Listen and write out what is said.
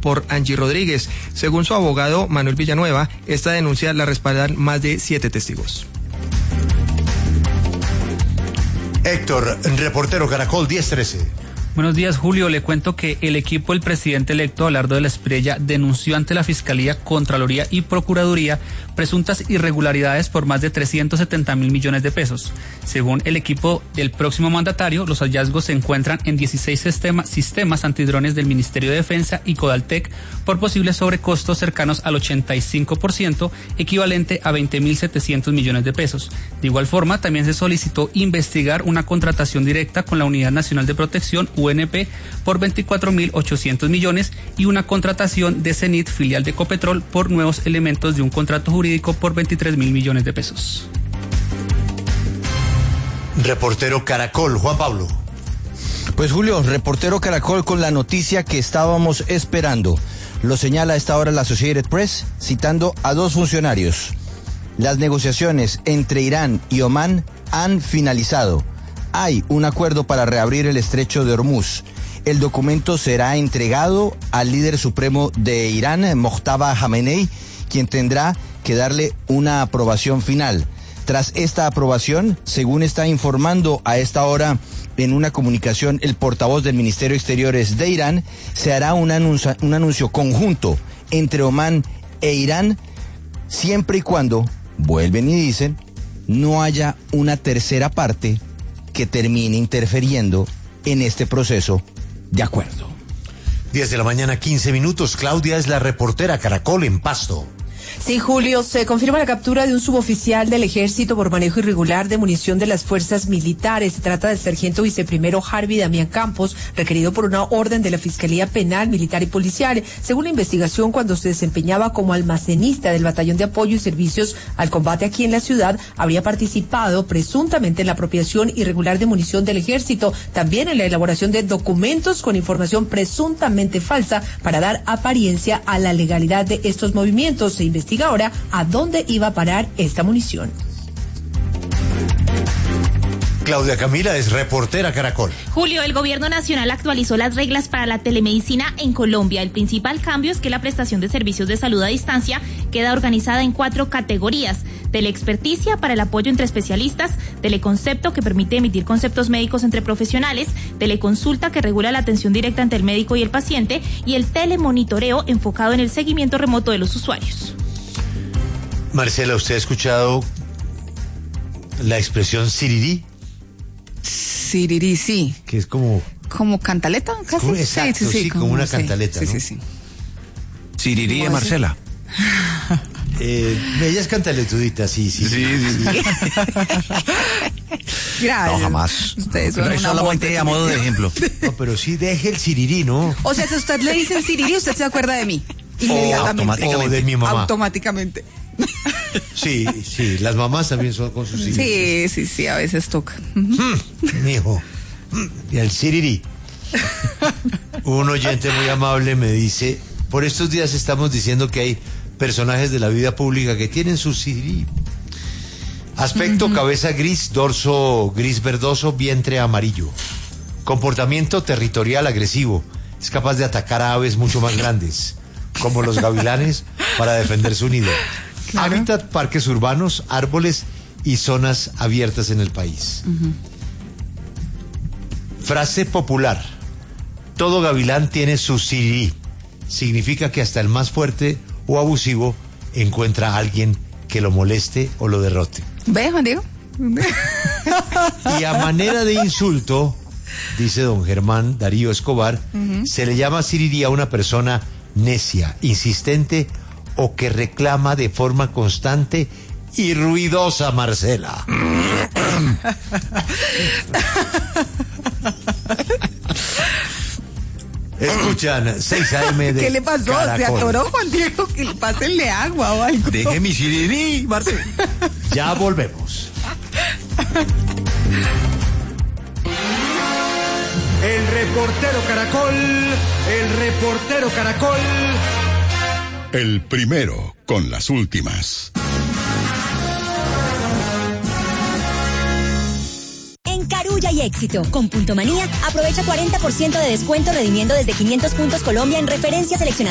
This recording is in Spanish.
por Angie Rodríguez. Según su abogado Manuel Villanueva, esta denuncia la respaldan más de 7 testigos. Héctor, reportero Caracol 1013. Buenos días, Julio. Le cuento que el equipo del presidente electo, Abelardo de la Espriella, denunció ante la Fiscalía, Contraloría y Procuraduría presuntas irregularidades por más de 370.000 millones de pesos. Según el equipo del próximo mandatario, los hallazgos se encuentran en 16 sistemas antidrones del Ministerio de Defensa y Codaltec por posibles sobrecostos cercanos al 85%, equivalente a 20.700 millones de pesos. De igual forma, también se solicitó investigar una contratación directa con la Unidad Nacional de Protección, UNP, por 24.800 millones y una contratación de Cenit, filial de Ecopetrol, por nuevos elementos de un contrato jurídico por 23.000 millones de pesos. Reportero Caracol, Juan Pablo. Pues Julio, reportero Caracol con la noticia que estábamos esperando. Lo señala a esta hora la Associated Press, citando a 2 funcionarios. Las negociaciones entre Irán y Omán han finalizado. Hay un acuerdo para reabrir el estrecho de Hormuz. El documento será entregado al líder supremo de Irán, Mojtaba Khamenei, quien tendrá que darle una aprobación final. Tras esta aprobación, según está informando a esta hora en una comunicación el portavoz del Ministerio de Exteriores de Irán, se hará un anuncio conjunto entre Omán e Irán, siempre y cuando, vuelven y dicen, no haya una tercera parte que termine interfiriendo en este proceso de acuerdo. 10 de la mañana, 15 minutos. Claudia es la reportera Caracol en Pasto. Sí, Julio, se confirma la captura de un suboficial del ejército por manejo irregular de munición de las fuerzas militares. Se trata del sargento viceprimero Harvey Damián Campos, requerido por una orden de la Fiscalía Penal, Militar y Policial. Según la investigación, cuando se desempeñaba como almacenista del Batallón de Apoyo y Servicios al Combate aquí en la ciudad, habría participado presuntamente en la apropiación irregular de munición del ejército, también en la elaboración de documentos con información presuntamente falsa para dar apariencia a la legalidad de estos movimientos. Se investiga ahora a dónde iba a parar esta munición. Claudia Camila es reportera Caracol. Julio, el gobierno nacional actualizó las reglas para la telemedicina en Colombia. El principal cambio es que la prestación de servicios de salud a distancia queda organizada en 4 categorías: teleexperticia para el apoyo entre especialistas, teleconcepto que permite emitir conceptos médicos entre profesionales, teleconsulta que regula la atención directa entre el médico y el paciente, y el telemonitoreo enfocado en el seguimiento remoto de los usuarios. Marcela, ¿usted ha escuchado la expresión sirirí? Sirirí, sí. Que es como... ¿Como cantaleta? Casi. Como, exacto, sí, como una cantaleta, ¿no? Sí. Sirirí de Marcela. Ella es cantaletudita, sí. Gracias. No, jamás. Ustedes son Eso solamente a modo de ejemplo. No, pero sí deje el sirirí, ¿no? O sea, si usted le dice Sirirí, usted se acuerda de mí. Inmediatamente. O de mi mamá. Automáticamente. Sí, las mamás también son con sus hijos. Sí, a veces toca. Mijo, y el sirirí. Un oyente muy amable me dice, por estos días estamos diciendo que hay personajes de la vida pública que tienen su sirirí. Aspecto, cabeza gris, dorso gris verdoso, vientre amarillo. Comportamiento territorial agresivo. Es capaz de atacar a aves mucho más grandes, como los gavilanes, para defender su nido. Claro. Hábitat, parques urbanos, árboles y zonas abiertas en el país. Frase popular: todo gavilán tiene su sirirí. Significa que hasta el más fuerte o abusivo encuentra a alguien que lo moleste o lo derrote. ¿Ve, Juan Diego? Y a manera de insulto, dice don Germán Darío Escobar, se le llama sirirí a una persona necia, insistente o que reclama de forma constante y ruidosa, Marcela. Escuchan 6 AM de ¿Qué le pasó? Caracol. ¿Se atoró, Juan Diego? Que le pásenle agua o algo. Deje mi sirirí, Marcela. Ya volvemos. El reportero Caracol. El primero con las últimas. En Carulla y Éxito, con Punto Manía, aprovecha 40% de descuento redimiendo desde 500 puntos Colombia en referencias seleccionadas.